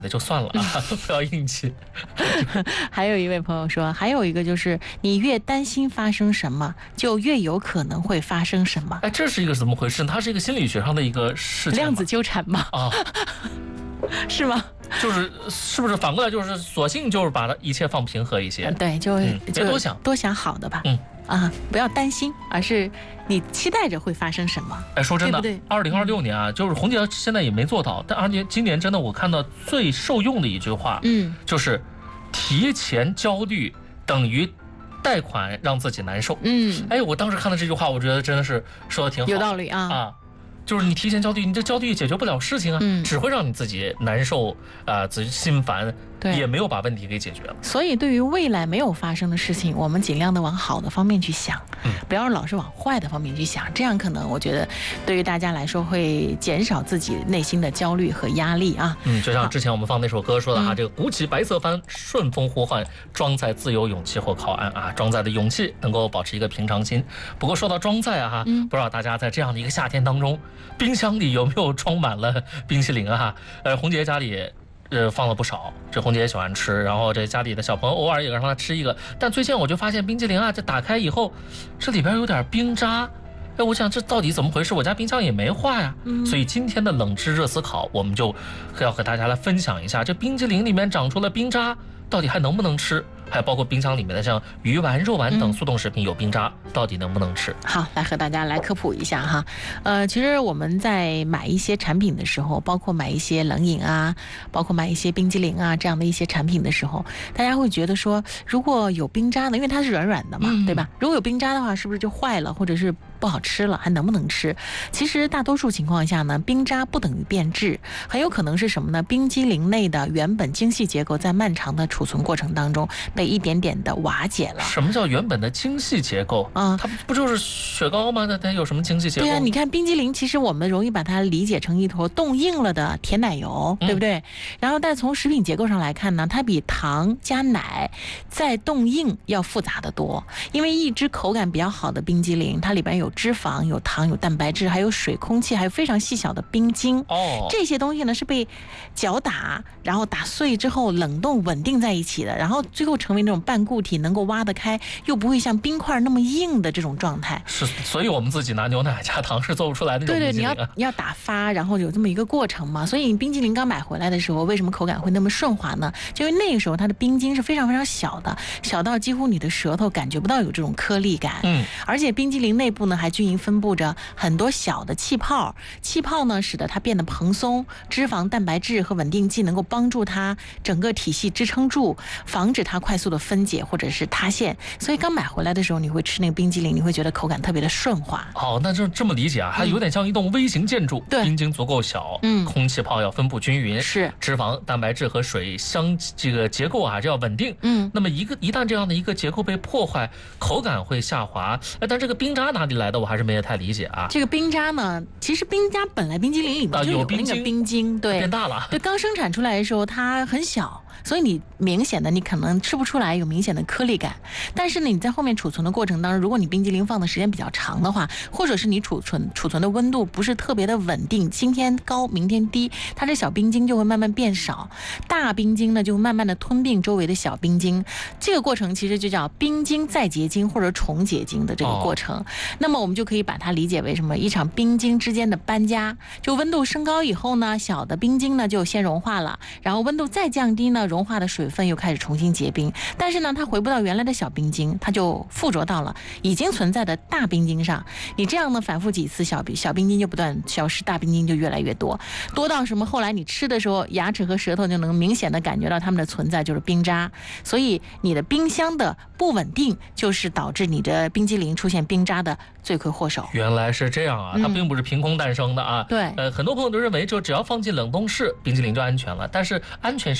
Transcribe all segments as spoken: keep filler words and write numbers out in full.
那就算了啊，不要硬气。 还有一位朋友说，还有一个就是你越担心发生什么，就越有可能会发生什么。 哎，这是一个怎么回事？它是一个心理学上的一个事情。 量子纠缠吗？ 啊， 是吗？ 就是是不是反过来就是索性就是把它一切放平和一些？ 嗯、对，就、 嗯、 就别多想， 多想好的吧。 嗯啊，不要担心，而是你期待着会发生什么。 哎，说真的， 对不对？ 二零二六年啊，就是红姐现在也没做到，但二年今年真的我看到最受用的一句话， 嗯， 就是提前焦虑等于贷款让自己难受。 嗯， 哎，我当时看到这句话，我觉得真的是说的挺好， 有道理啊啊。就是你提前焦虑，你这焦虑也解决不了事情啊， 嗯、 只会让你自己难受啊，自己心烦， 对， 也没有把问题给解决了。 所以，对于未来没有发生的事情，我们尽量的往好的方面去想， 嗯， 不要老是往坏的方面去想，这样可能我觉得对于大家来说会减少自己内心的焦虑和压力啊。 嗯，就像之前我们放那首歌说的哈， 嗯、 这个鼓起白色帆，顺风呼唤，装载自由勇气或靠岸啊，装载的勇气能够保持一个平常心。不过说到装载啊哈， 嗯、 不知道大家在这样的一个夏天当中，冰箱里有没有装满了冰淇淋啊？呃，红姐家里呃放了不少，这红姐也喜欢吃，然后这家里的小朋友偶尔也让她吃一个。但最近我就发现冰淇淋啊，这打开以后，这里边有点冰渣。哎，我想这到底怎么回事？我家冰箱也没坏呀、 嗯。 所以今天的冷知热思考，我们就要和大家来分享一下，这冰淇淋里面长出了冰渣，到底还能不能吃？还有包括冰箱里面的像鱼丸、肉丸等速冻食品有冰渣，嗯、到底能不能吃？ 好，来和大家来科普一下哈。呃，其实我们在买一些产品的时候，包括买一些冷饮啊，包括买一些冰激凌啊这样的一些产品的时候，大家会觉得说，如果有冰渣呢，因为它是软软的嘛，嗯、对吧？如果有冰渣的话，是不是就坏了，或者是不好吃了，还能不能吃？其实大多数情况下呢，冰渣不等于变质，很有可能是什么呢？冰激凌内的原本精细结构在漫长的储存过程当中被一点点的瓦解了。 什么叫原本的精细结构啊？它不就是雪糕吗？那它有什么精细结构？ 对啊，你看冰激凌，其实我们容易把它理解成一坨冻硬了的甜奶油，对不对？嗯、然后但从食品结构上来看呢，它比糖加奶再冻硬要复杂的多。因为一只口感比较好的冰激凌，它里边有脂肪、有糖、有蛋白质，还有水、空气，还有非常细小的冰晶。 哦， 这些东西呢是被搅打，然后打碎之后冷冻稳定在一起的，然后最后成为那种半固体，能够挖得开，又不会像冰块那么硬的这种状态。 是，所以我们自己拿牛奶加糖是做不出来的那种冰激凌、啊。 对对，你要你要打发，然后有这么一个过程嘛。所以冰激凌刚买回来的时候，为什么口感会那么顺滑呢？就因为那个时候它的冰晶是非常非常小的，小到几乎你的舌头感觉不到有这种颗粒感。 嗯， 而且冰激凌内部呢还均匀分布着很多小的气泡，气泡呢使得它变得蓬松，脂肪、蛋白质和稳定剂能够帮助它整个体系支撑住，防止它快速的分解或者是塌陷。所以刚买回来的时候，你会吃那个冰激凌，你会觉得口感特别的顺滑。 哦，那就这么理解啊，它有点像一栋微型建筑， 对、 嗯，冰晶足够小，嗯，空气泡要分布均匀， 是脂肪、蛋白质和水相这个结构啊，这要稳定， 嗯， 那么一个一旦这样的一个结构被破坏，口感会下滑。哎，但这个冰渣哪里来的，我还是没太理解啊。 这个冰渣呢，其实冰渣本来冰激凌里面就有那个冰晶，对， 变大了， 对，刚生产出来的时候它很小，所以你明显的你可能吃不出来有明显的颗粒感。但是呢，你在后面储存的过程当中，如果你冰激凌放的时间比较长的话，或者是你储存储存的温度不是特别的稳定，今天高明天低，它这小冰晶就会慢慢变少，大冰晶呢就慢慢的吞并周围的小冰晶。这个过程其实就叫冰晶再结晶或者重结晶的这个过程。哦、那么我们就可以把它理解为什么一场冰晶之间的搬家，就温度升高以后呢，小的冰晶呢就先融化了，然后温度再降低呢，融化的水分又开始重新结冰，但是呢它回不到原来的小冰晶，它就附着到了已经存在的大冰晶上。你这样呢反复几次，小冰小冰晶就不断消失，大冰晶就越来越多，多到什么后来你吃的时候牙齿和舌头就能明显的感觉到它们的存在，就是冰渣。所以你的冰箱的不稳定就是导致你的冰激凌出现冰渣的罪魁祸首。 原来是这样啊，它并不是凭空诞生的啊。 对、嗯， 呃，很多朋友都认为就只要放进冷冻室，冰激凌就安全了，但是安全是一回事啊。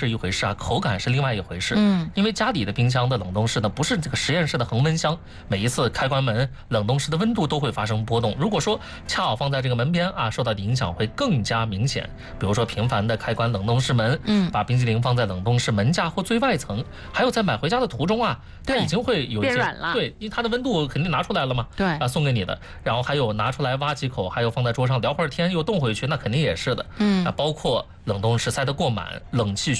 啊，口感是另外一回事。 嗯， 因为家里的冰箱的冷冻室呢，不是这个实验室的恒温箱，每一次开关门，冷冻室的温度都会发生波动。如果说恰好放在这个门边啊，受到的影响会更加明显。比如说频繁的开关冷冻室门， 嗯， 把冰激凌放在冷冻室门架或最外层，还有在买回家的途中啊，它已经会有一些变软了， 对，因为它的温度肯定拿出来了嘛， 对啊，送给你的，然后还有拿出来挖几口，还有放在桌上聊会儿天又冻回去，那肯定也是的， 嗯啊，包括冷冻室塞得过满，冷气